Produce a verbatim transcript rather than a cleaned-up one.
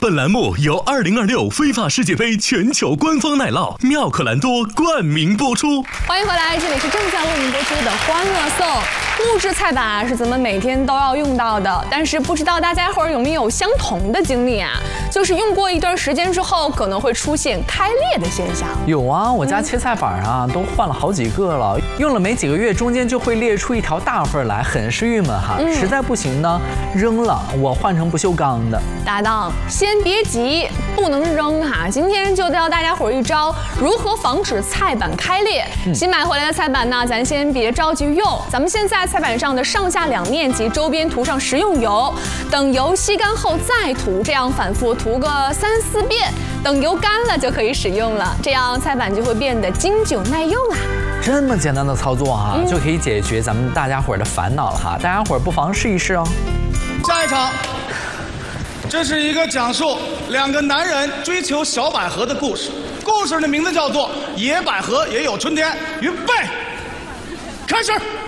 本栏目由二零二六非法世界杯全球官方奶酪妙可蓝多冠名播出。 欢迎回来，这里是正在为您播出的欢乐颂。木质菜板啊，是咱们每天都要用到的，但是不知道大家伙儿有没有相同的经历啊？就是用过一段时间之后，可能会出现开裂的现象。 有啊，我家切菜板啊，嗯、都换了好几个了，用了没几个月，中间就会裂出一条大缝来，很是郁闷哈。嗯、实在不行呢，扔了，我换成不锈钢的。 搭档，先别急，不能扔哈。今天就教大家伙儿一招，如何防止菜板开裂。嗯、新买回来的菜板呢，咱先别着急用，咱们先在菜板上的上下两面及周边涂上食用油，等油吸干后再涂，这样反复涂个三四遍，等油干了就可以使用了，这样菜板就会变得经久耐用啦。 这么简单的操作哈、啊，嗯、就可以解决咱们大家伙儿的烦恼了哈，大家伙儿不妨试一试哦。 下一场，这是一个讲述两个男人追求小百合的故事，故事的名字叫做《野百合也有春天》。预备，开始。